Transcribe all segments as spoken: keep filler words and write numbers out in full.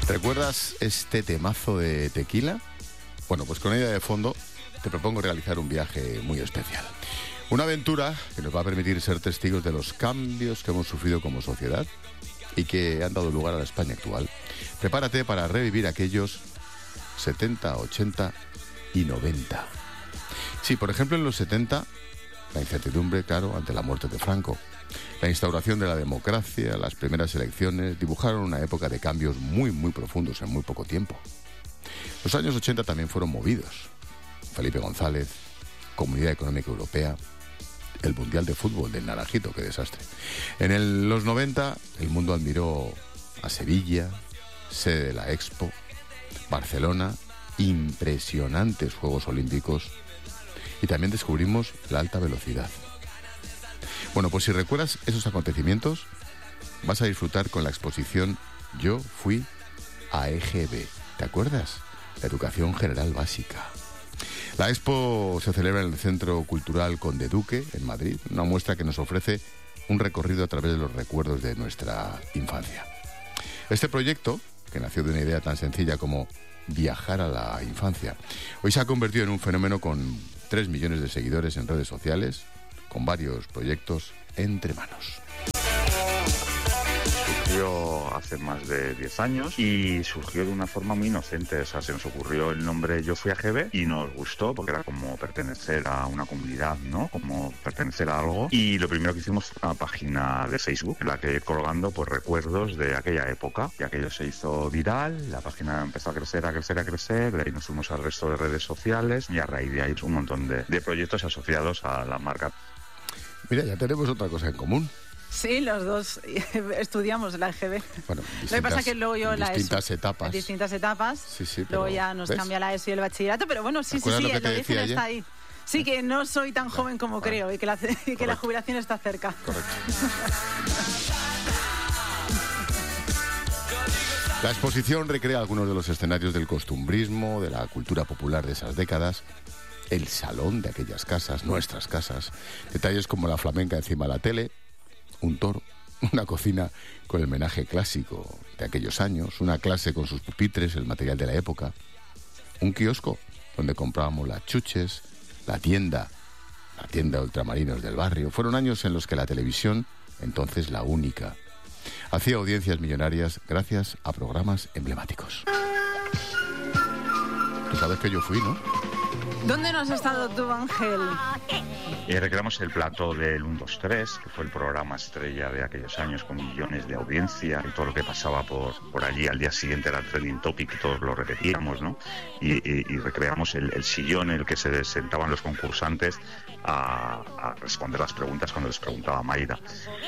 ¿Recuerdas este temazo de Tequila? Bueno, pues con ella de fondo te propongo realizar un viaje muy especial. Una aventura que nos va a permitir ser testigos de los cambios que hemos sufrido como sociedad y que han dado lugar a la España actual. Prepárate para revivir aquellos setenta, ochenta y noventa. Sí, por ejemplo, en los setenta, la incertidumbre, claro, ante la muerte de Franco. La instauración de la democracia, las primeras elecciones, dibujaron una época de cambios muy, muy profundos en muy poco tiempo. Los años ochenta también fueron movidos. Felipe González, Comunidad Económica Europea, el Mundial de Fútbol del Naranjito, qué desastre. En el, los noventa, el mundo admiró a Sevilla, sede de la Expo, Barcelona, impresionantes Juegos Olímpicos, y también descubrimos la alta velocidad. Bueno, pues si recuerdas esos acontecimientos, vas a disfrutar con la exposición Yo fui a E G B. ¿Te acuerdas? La Educación General Básica. La expo se celebra en el Centro Cultural Conde Duque, en Madrid, una muestra que nos ofrece un recorrido a través de los recuerdos de nuestra infancia. Este proyecto, que nació de una idea tan sencilla como viajar a la infancia, hoy se ha convertido en un fenómeno con tres millones de seguidores en redes sociales, con varios proyectos entre manos. Surgió hace más de diez años y surgió de una forma muy inocente. O sea, se nos ocurrió el nombre Yo fui a E G B y nos gustó porque era como pertenecer a una comunidad, ¿no? Como pertenecer a algo. Y lo primero que hicimos fue una página de Facebook en la que colgando pues recuerdos de aquella época. Y aquello se hizo viral, la página empezó a crecer, a crecer, a crecer. De ahí nos fuimos al resto de redes sociales y a raíz de ahí un montón de, de proyectos asociados a la marca. Mira, ya tenemos otra cosa en común. Sí, los dos estudiamos la E G B. Bueno, lo que pasa es que luego yo en la distintas ESO, etapas. En distintas etapas. Sí, sí, luego pero, ya nos ¿ves? cambia la ESO y el bachillerato, pero bueno, sí, sí, sí, lo el que origen está ahí. Sí, que no soy tan vale, joven como vale. creo y que, la, y que la jubilación está cerca. Correcto. La exposición recrea algunos de los escenarios del costumbrismo, de la cultura popular de esas décadas, el salón de aquellas casas, nuestras casas, detalles como la flamenca encima de la tele, un toro, una cocina con el menaje clásico de aquellos años, una clase con sus pupitres, el material de la época, un kiosco donde comprábamos las chuches, la tienda, la tienda de ultramarinos del barrio. Fueron años en los que la televisión, entonces la única, hacía audiencias millonarias gracias a programas emblemáticos. Tú sabes que yo fui, ¿no? ¿Dónde no has estado tú, Ángel? Y recreamos el plato del uno dos tres, que fue el programa estrella de aquellos años con millones de audiencia y todo lo que pasaba por, por allí al día siguiente era trending topic y todos lo repetíamos, ¿no? Y, y, y recreamos el, el sillón en el que se sentaban los concursantes a, a responder las preguntas cuando les preguntaba Mayra.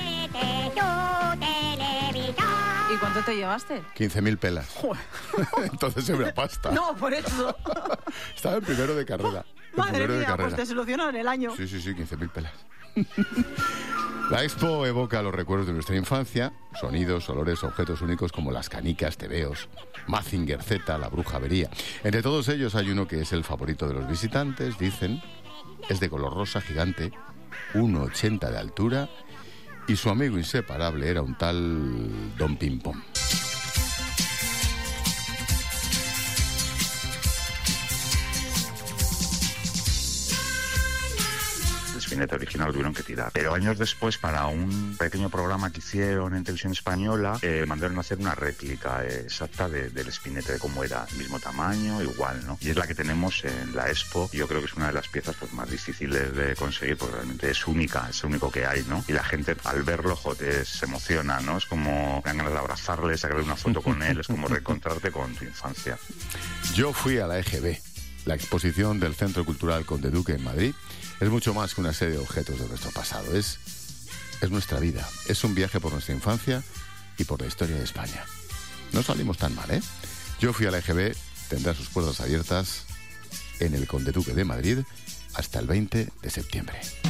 ¿Y cuánto te llevaste? quince mil pelas. Entonces era pasta. No, por eso. Estaba en primero de carrera. Madre primero de mía, carrera. pues te solucionó en el año. Sí, sí, sí, quince mil pelas. La expo evoca los recuerdos de nuestra infancia, sonidos, olores, objetos únicos como las canicas, tebeos, Mazinger Z, la bruja avería. Entre todos ellos hay uno que es el favorito de los visitantes, dicen. Es de color rosa gigante, uno ochenta de altura, y su amigo inseparable era un tal Don Ping Pong. El espinete original tuvieron que tirar. Pero años después, para un pequeño programa que hicieron en Televisión Española, eh, mandaron a hacer una réplica eh, exacta de, del espinete, de cómo era, mismo tamaño, igual, ¿no? Y es la que tenemos en la Expo. Yo creo que es una de las piezas pues, más difíciles de conseguir, porque realmente es única, es lo único que hay, ¿no? Y la gente al verlo, joder, se emociona, ¿no? Es como dan ganas de abrazarle, sacarle una foto con él, es como reencontrarte con tu infancia. Yo fui a la E G B, la exposición del Centro Cultural Conde Duque en Madrid. Es mucho más que una serie de objetos de nuestro pasado. Es, es nuestra vida. Es un viaje por nuestra infancia y por la historia de España. No salimos tan mal, ¿eh? Yo fui a la E G B, tendrá sus puertas abiertas en el Conde Duque de Madrid hasta el veinte de septiembre.